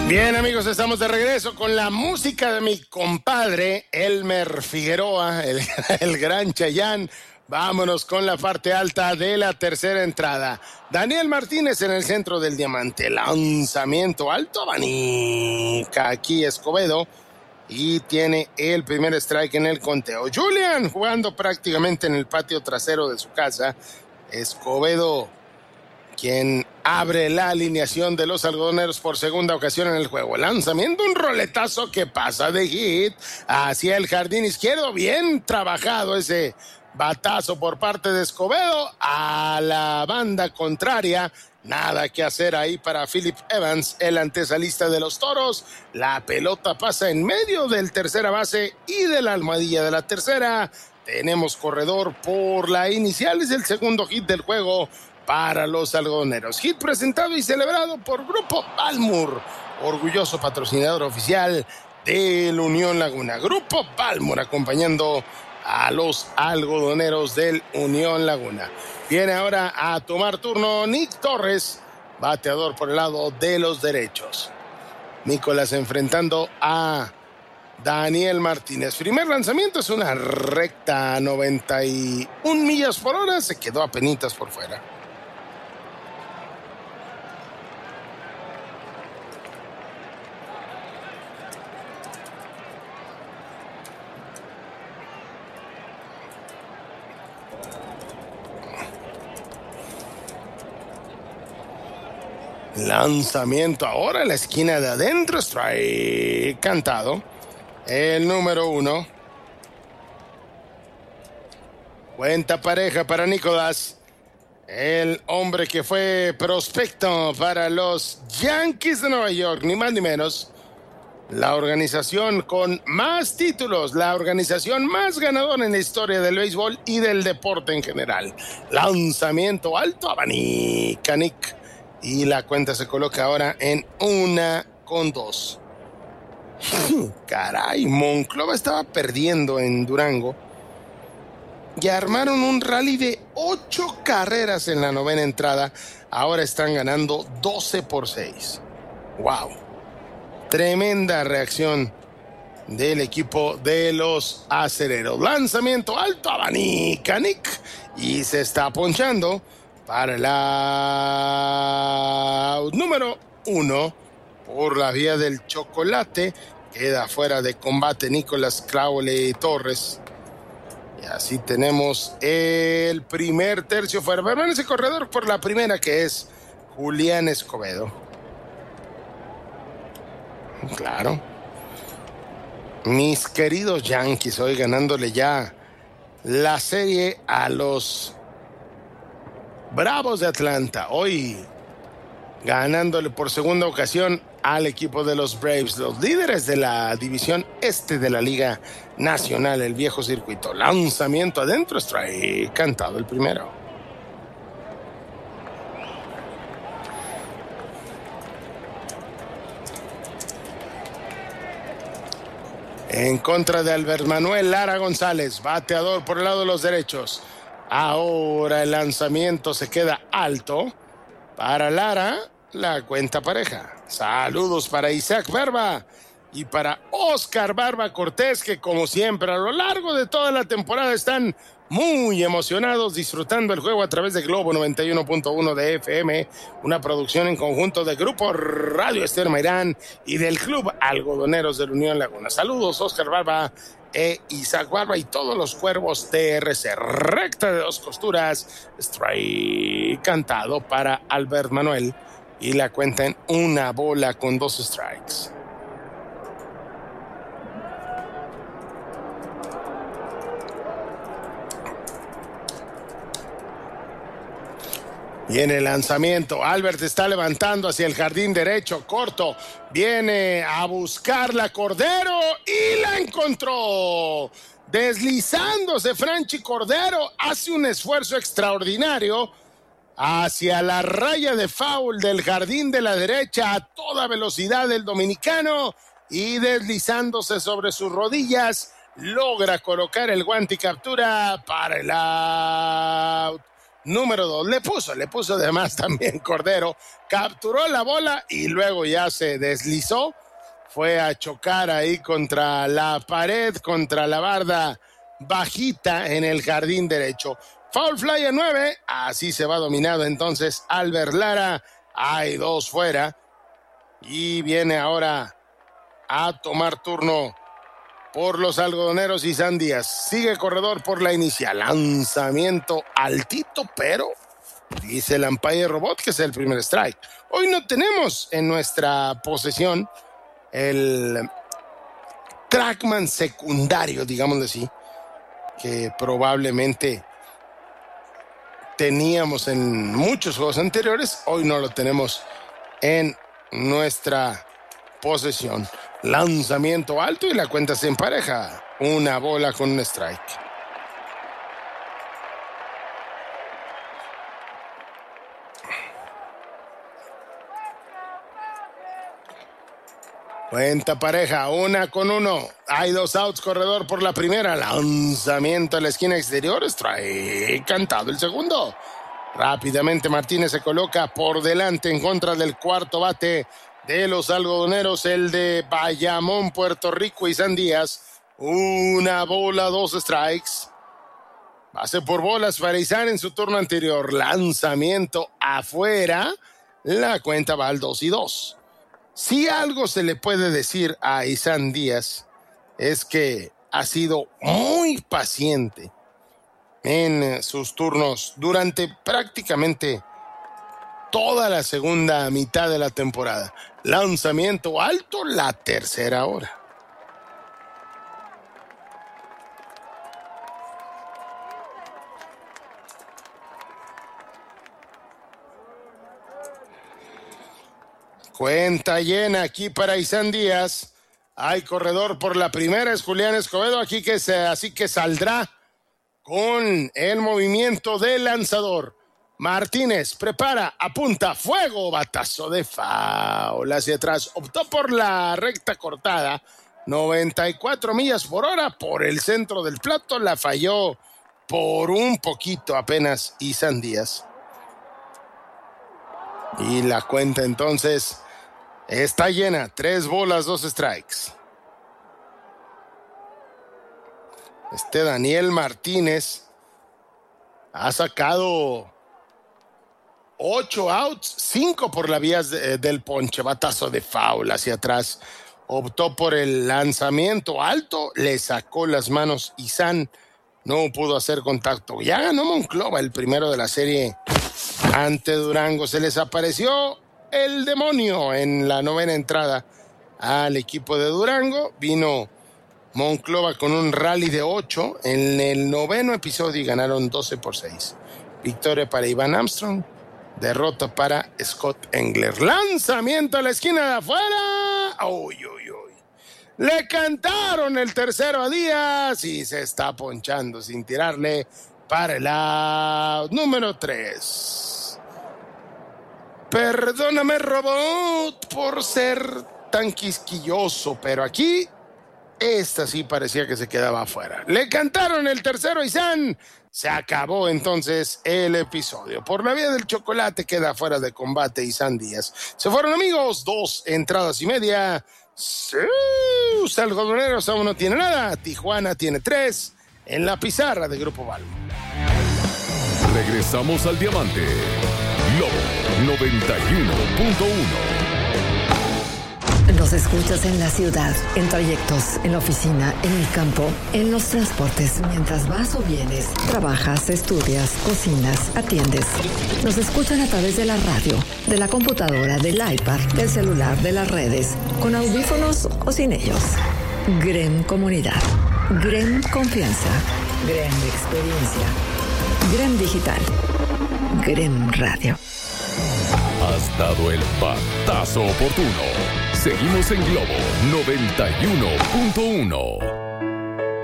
Bien, amigos, estamos de regreso con la música de mi compadre Elmer Figueroa, el gran Chayán. Vámonos con la parte alta de la tercera entrada. Daniel Martínez en el centro del diamante. Lanzamiento alto, abanica aquí Escobedo. Y tiene el primer strike en el conteo. Julian jugando prácticamente en el patio trasero de su casa. Escobedo, quien abre la alineación de los algodoneros por segunda ocasión en el juego. Lanzamiento, un roletazo que pasa de hit hacia el jardín izquierdo. Bien trabajado ese batazo por parte de Escobedo a la banda contraria. Nada que hacer ahí para Philip Evans, el antesalista de los Toros. La pelota pasa en medio del tercera base y de la almohadilla de la tercera. Tenemos corredor por la inicial. Es el segundo hit del juego para los algodoneros. Hit presentado y celebrado por Grupo Balmur, orgulloso patrocinador oficial del Unión Laguna. Grupo Balmur acompañando a los algodoneros del Unión Laguna. Viene ahora a tomar turno Nick Torres, bateador por el lado de los derechos. Nicolás enfrentando a Daniel Martínez. Primer lanzamiento es una recta 91 millas por hora. Se quedó apenitas por fuera. Lanzamiento ahora en la esquina de adentro. Strike cantado. El número 1. Cuenta pareja para Nicolás. El hombre que fue prospecto para los Yankees de Nueva York, ni más ni menos. La organización con más títulos, la organización más ganadora en la historia del béisbol y del deporte en general. Lanzamiento alto, abanica Nick. Y la cuenta se coloca ahora en 1-2. Caray, Monclova estaba perdiendo en Durango y armaron un rally de 8 carreras en la novena entrada. Ahora están ganando 12-6. ¡Wow! Tremenda reacción del equipo de los acereros. Lanzamiento alto, abanica Nick. Y se está ponchando para el out número 1 por la vía del chocolate. Queda fuera de combate Nicolás Crowley Torres. Y así tenemos el primer tercio fuera. Permanece corredor por la primera, que es Julián Escobedo. Claro. Mis queridos Yankees hoy ganándole ya la serie a los Bravos de Atlanta. Hoy ganándole por segunda ocasión al equipo de los Braves, los líderes de la división este de la Liga Nacional, el viejo circuito. Lanzamiento adentro, strike cantado el primero. En contra de Albert Manuel Lara González, bateador por el lado de los derechos. Ahora el lanzamiento se queda alto para Lara, la cuenta pareja. Saludos para Isaac Barba y para Oscar Barba Cortés, que como siempre a lo largo de toda la temporada están muy emocionados disfrutando el juego a través de Globo 91.1 de FM, una producción en conjunto de Grupo Radio Esther Mairán y del Club Algodoneros de la Unión Laguna. Saludos Oscar Barba Isaac Barba y todos los cuervos TRC. Recta de 2 costuras, strike cantado para Albert Manuel y la cuenta en 1 bola con 2 strikes. Viene el lanzamiento, Albert está levantando hacia el jardín derecho, corto, viene a buscarla Cordero y la encontró. Deslizándose Franchi Cordero, hace un esfuerzo extraordinario hacia la raya de foul del jardín de la derecha a toda velocidad el dominicano y deslizándose sobre sus rodillas logra colocar el guante y captura para el out número 2. Le puso además también Cordero. Capturó la bola y luego ya se deslizó. Fue a chocar ahí contra la pared, contra la barda bajita en el jardín derecho. Foul fly a 9. Así se va dominado entonces Albert Lara. Hay 2 fuera. Y viene ahora a tomar turno por los algodoneros Isan Díaz. Sigue corredor por la inicial. Lanzamiento altito, pero dice el umpire robot que es el primer strike. Hoy no tenemos en nuestra posesión el trackman secundario, digámoslo así, que probablemente teníamos en muchos juegos anteriores. Hoy no lo tenemos en nuestra posesión. Lanzamiento alto y la cuenta se empareja. Una bola con un strike. Cuenta pareja, 1-1. Hay 2 outs, corredor por la primera. Lanzamiento a la esquina exterior. Strike cantado el segundo. Rápidamente Martínez se coloca por delante en contra del cuarto bate de los algodoneros, el de Bayamón, Puerto Rico, Isan Díaz. 1 bola, 2 strikes. Base por bolas para Isan en su turno anterior. Lanzamiento afuera. La cuenta va al 2-2. Si algo se le puede decir a Isan Díaz es que ha sido muy paciente en sus turnos durante prácticamente toda la segunda mitad de la temporada. Lanzamiento alto, la tercera hora. Cuenta llena aquí para Isan Díaz. Hay corredor por la primera, es Julián Escobedo, así que saldrá con el movimiento del lanzador. Martínez prepara, apunta, fuego, batazo de foul hacia atrás. Optó por la recta cortada, 94 millas por hora por el centro del plato. La falló por un poquito apenas Isan Díaz. Y la cuenta entonces está llena, 3 bolas, 2 strikes. Daniel Martínez ha sacado 8 outs, 5 por la vía del ponche. Batazo de foul hacia atrás. Optó por el lanzamiento alto, le sacó las manos Isan, no pudo hacer contacto. Ya ganó Monclova el primero de la serie ante Durango. Se les apareció el demonio en la novena entrada al equipo de Durango. Vino Monclova con un rally de 8 en el noveno episodio y ganaron 12-6. Victoria para Iván Armstrong, derrota para Scott Engler. Lanzamiento a la esquina de afuera. Uy. Le cantaron el tercero a Díaz y se está ponchando sin tirarle para el out número 3. Perdóname, robot, por ser tan quisquilloso, pero aquí esta sí parecía que se quedaba afuera. Le cantaron el tercero a Isan. Se acabó entonces el episodio. Por la vía del chocolate queda fuera de combate Isan Díaz. Se fueron, amigos, 2 entradas y media. Sí, Algodoneros aún no tiene nada. Tijuana tiene 3 en la pizarra de Grupo Balbo. Regresamos al Diamante. Lobo 91.1. Nos escuchas en la ciudad, en trayectos, en la oficina, en el campo, en los transportes. Mientras vas o vienes, trabajas, estudias, cocinas, atiendes. Nos escuchan a través de la radio, de la computadora, del iPad, del celular, de las redes, con audífonos o sin ellos. GREM Comunidad, GREM Confianza, GREM Experiencia, GREM Digital, GREM Radio. Has dado el batazo oportuno. Seguimos en Globo 91.1.